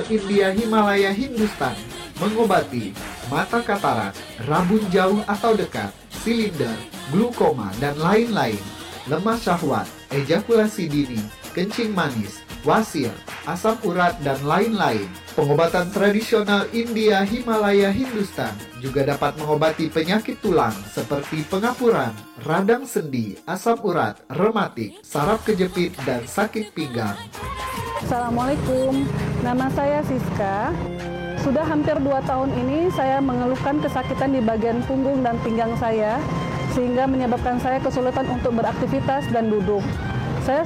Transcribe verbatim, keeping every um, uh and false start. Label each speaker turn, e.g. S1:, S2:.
S1: India Himalaya Hindustan mengobati mata katarak, rabun jauh atau dekat, silinder, glukoma, dan lain-lain, lemah syahwat, ejakulasi dini, kencing manis, wasir, asam urat, dan lain-lain. Pengobatan tradisional India Himalaya Hindustan juga dapat mengobati penyakit tulang seperti pengapuran, radang sendi, asam urat, rematik, saraf kejepit, dan sakit pinggang.
S2: Assalamualaikum, nama saya Siska. Sudah hampir dua tahun ini saya mengeluhkan kesakitan di bagian punggung dan pinggang saya, sehingga menyebabkan saya kesulitan untuk beraktivitas dan duduk.